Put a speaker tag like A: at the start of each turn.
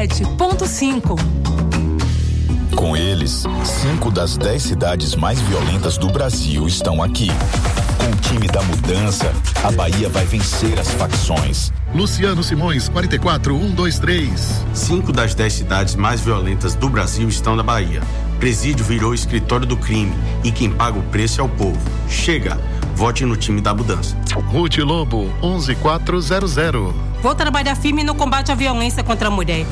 A: 97.5.
B: Com eles, 5 das 10 cidades mais violentas do Brasil estão aqui. Com o time da mudança, a Bahia vai vencer as facções.
C: Luciano Simões, 44123.
D: 5 das 10 cidades mais violentas do Brasil estão na Bahia. Presídio virou escritório do crime e quem paga o preço é o povo. Chega, vote no time da mudança.
C: Ruth Lobo, 11400.
E: Vou trabalhar firme no combate à violência contra a mulher.